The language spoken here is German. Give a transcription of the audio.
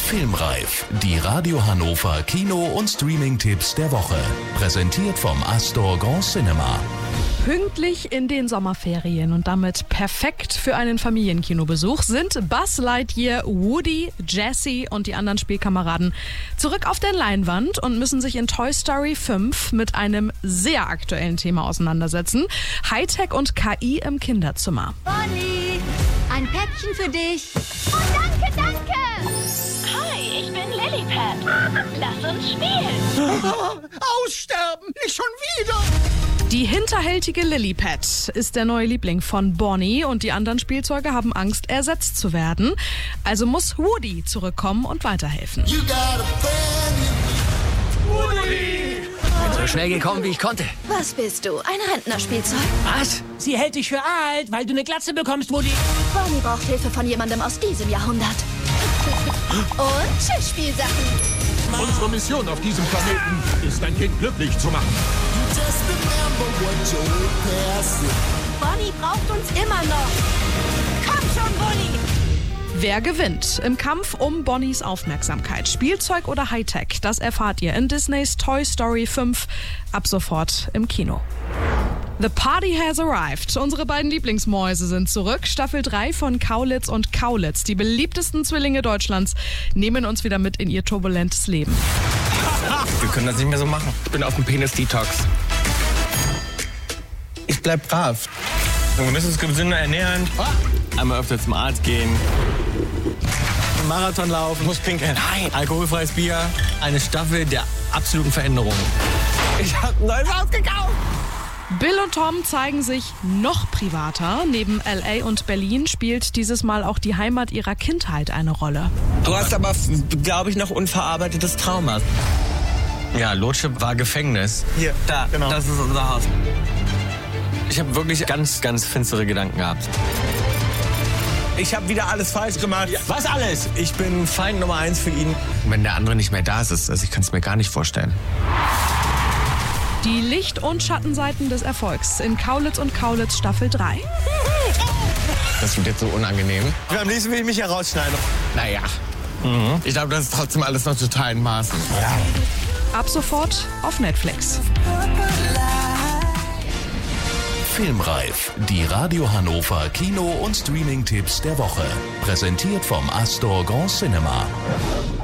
Filmreif, die Radio Hannover Kino- und Streaming-Tipps der Woche. Präsentiert vom Astor Grand Cinema. Pünktlich in den Sommerferien und damit perfekt für einen Familienkinobesuch sind Buzz Lightyear, Woody, Jessie und die anderen Spielkameraden zurück auf der Leinwand und müssen sich in Toy Story 5 mit einem sehr aktuellen Thema auseinandersetzen. Hightech und KI im Kinderzimmer. Bonnie, ein Päckchen für dich. Oh, danke, danke. Hi, ich bin Lilliput. Lass uns spielen. Aussterben, nicht schon wieder. Die hinterhältige Lilliput ist der neue Liebling von Bonnie und die anderen Spielzeuge haben Angst, ersetzt zu werden. Also muss Woody zurückkommen und weiterhelfen. Bin so schnell gekommen, wie ich konnte. Was bist du, ein Rentnerspielzeug? Was? Sie hält dich für alt, weil du eine Glatze bekommst, Woody. Bonnie braucht Hilfe von jemandem aus diesem Jahrhundert. Und Tschüss-Spielsachen. Unsere Mission auf diesem Planeten ist, ein Kind glücklich zu machen. Bonnie braucht uns immer noch. Komm schon, Bonnie. Wer gewinnt im Kampf um Bonnies Aufmerksamkeit? Spielzeug oder Hightech? Das erfahrt ihr in Disneys Toy Story 5 ab sofort im Kino. The party has arrived. Unsere beiden Lieblingsmäuse sind zurück. Staffel 3 von Kaulitz und Kaulitz. Die beliebtesten Zwillinge Deutschlands nehmen uns wieder mit in ihr turbulentes Leben. Wir können das nicht mehr so machen. Ich bin auf dem Penis-Detox. Ich bleib brav. Wir müssen uns gesünder ernähren. Einmal öfter zum Arzt gehen. Marathon laufen. Muss pinkeln. Nein. Alkoholfreies Bier. Eine Staffel der absoluten Veränderung. Ich hab ein neues Haus gekauft. Bill und Tom zeigen sich noch privater. Neben L.A. und Berlin spielt dieses Mal auch die Heimat ihrer Kindheit eine Rolle. Du hast aber, glaube ich, noch unverarbeitetes Trauma. Ja, Lotse war Gefängnis. Hier, da, genau. Das ist unser Haus. Ich habe wirklich ganz, ganz finstere Gedanken gehabt. Ich habe wieder alles falsch gemacht. Ja. Was alles? Ich bin Feind Nummer 1 für ihn. Wenn der andere nicht mehr da ist, also ich kann es mir gar nicht vorstellen. Die Licht- und Schattenseiten des Erfolgs in Kaulitz und Kaulitz Staffel 3. Das wird jetzt so unangenehm. Am liebsten will ich mich hier rausschneiden. Naja. Ich glaube, das ist trotzdem alles noch total in Maßen. Ja. Ab sofort auf Netflix. Filmreif, die Radio Hannover Kino- und Streaming-Tipps der Woche. Präsentiert vom Astor Grand Cinema.